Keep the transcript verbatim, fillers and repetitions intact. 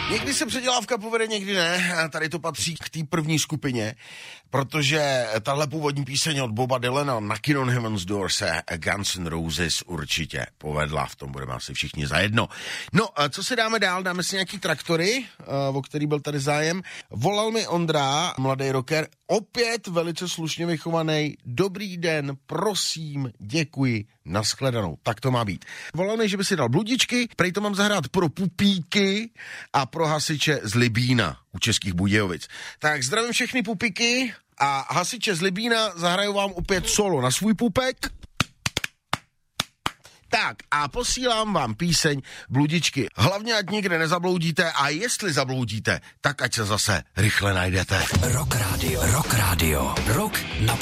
Někdy se předělávka povede, někdy ne. Tady to patří k té první skupině, protože tahle původní píseň od Boba Dylana Knockin' on Heaven's Door se Guns N' Roses určitě povedla. V tom budeme asi všichni zajedno. No, a co si dáme dál? Dáme si nějaký traktory, o který byl tady zájem. Volal mi Ondra, mladý rocker, opět velice slušně vychovaný. Dobrý den, prosím, děkuji, nashledanou. Tak to má být. Volal mi, že by si dal bludičky, prej to mám zahrát pro pupíky a pro hasiče z Libína u Českých Budějovic. Tak zdravím všechny pupíky a hasiče z Libína, zahraju vám opět solo na svůj pupek. Tak a posílám vám píseň Bludičky. Hlavně ať nikde nezabloudíte a jestli zabloudíte, tak ať se zase rychle najdete. Rock Radio, Rock Radio, Rock na